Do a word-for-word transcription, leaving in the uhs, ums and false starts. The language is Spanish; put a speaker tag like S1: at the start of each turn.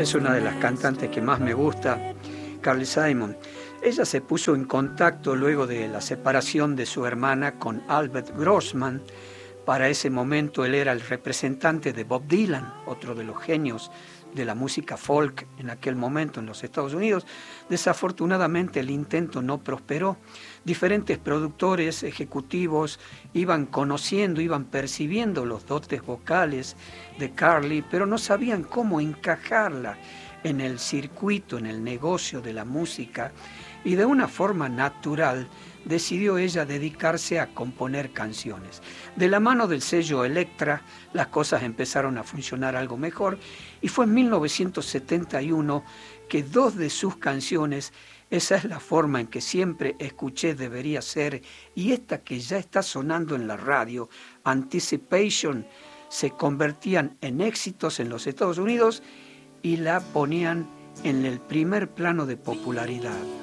S1: es una de las cantantes que más me gusta, Carly Simon. Ella se puso en contacto luego de la separación de su hermana con Albert Grossman. Para ese momento él era el representante de Bob Dylan, otro de los genios de la música folk en aquel momento en los Estados Unidos. Desafortunadamente el intento no prosperó. Diferentes productores ejecutivos iban conociendo, iban percibiendo los dotes vocales de Carly, pero no sabían cómo encajarla en el circuito, en el negocio de la música, y de una forma natural decidió ella dedicarse a componer canciones. De la mano del sello Elektra, las cosas empezaron a funcionar algo mejor, y fue en mil novecientos setenta y uno que dos de sus canciones, Esa es la forma en que siempre escuché debería ser, y esta que ya está sonando en la radio, Anticipation, se convertían en éxitos en los Estados Unidos y la ponían en el primer plano de popularidad.